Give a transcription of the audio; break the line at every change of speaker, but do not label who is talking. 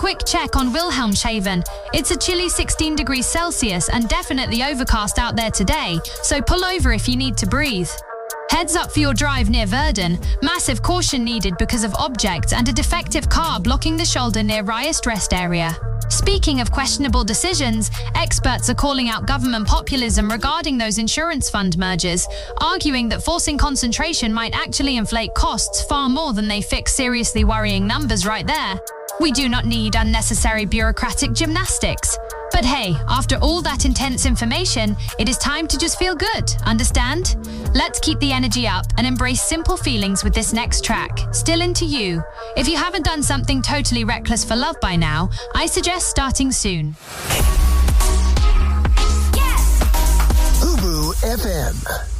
quick check on Wilhelmshaven. It's a chilly 16 degrees Celsius and definitely overcast out there today, so pull over if you need to breathe. Heads up for your drive near Verden. Massive caution needed because of objects and a defective car blocking the shoulder near Riest rest area. Speaking of questionable decisions, experts are calling out government populism regarding those insurance fund mergers, arguing that forcing concentration might actually inflate costs far more than they fix seriously worrying numbers right there. We do not need unnecessary bureaucratic gymnastics. But hey, after all that intense information, it is time to just feel good, understand? Let's keep the energy up and embrace simple feelings with this next track, Still Into You. If you haven't done something totally reckless for love by now, I suggest starting soon.
Ubu FM.